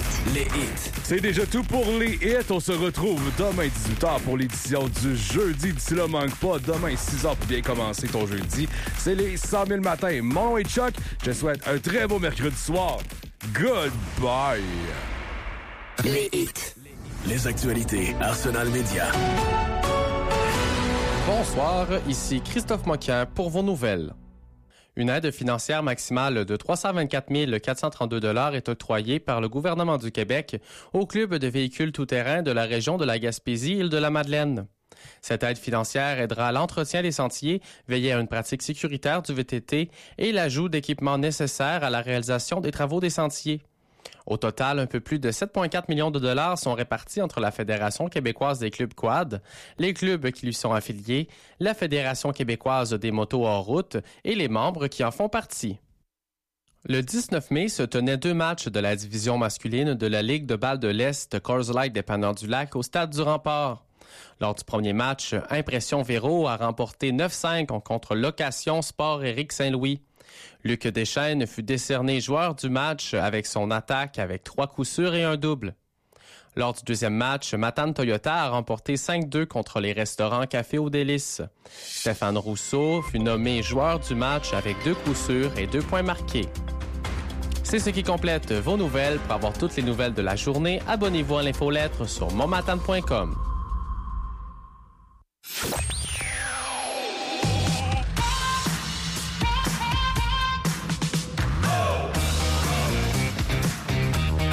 Les hits. C'est déjà tout pour les hits. On se retrouve demain 18h pour l'édition du jeudi. D'ici là, manque pas. Demain 6h pour bien commencer ton jeudi. C'est les 100 000 matins. Mon nom est Chuck. Je souhaite un très beau mercredi soir. Goodbye. Les hits. Les actualités Arsenal Média. Bonsoir, ici Christophe Moquin pour vos nouvelles. Une aide financière maximale de 324 432 $ est octroyée par le gouvernement du Québec au club de véhicules tout-terrain de la région de la Gaspésie-Île-de-la-Madeleine. Cette aide financière aidera à l'entretien des sentiers, veiller à une pratique sécuritaire du VTT et l'ajout d'équipements nécessaires à la réalisation des travaux des sentiers. Au total, un peu plus de 7,4 millions de dollars sont répartis entre la Fédération québécoise des clubs quad, les clubs qui lui sont affiliés, la Fédération québécoise des motos hors route et les membres qui en font partie. Le 19 mai se tenaient 2 matchs de la division masculine de la Ligue de balle de l'Est Coors Light Dépanneur-du-Lac au stade du Rempart. Lors du premier match, Impression Véro a remporté 9-5 contre Location Sport Éric Saint-Louis. Luc Deschênes fut décerné joueur du match avec son attaque avec 3 coups sûrs et un double. Lors du deuxième match, Matane Toyota a remporté 5-2 contre les restaurants Café aux Délices. Stéphane Rousseau fut nommé joueur du match avec 2 coups sûrs et 2 points marqués. C'est ce qui complète vos nouvelles. Pour avoir toutes les nouvelles de la journée, abonnez-vous à l'infolettre sur monmatane.com.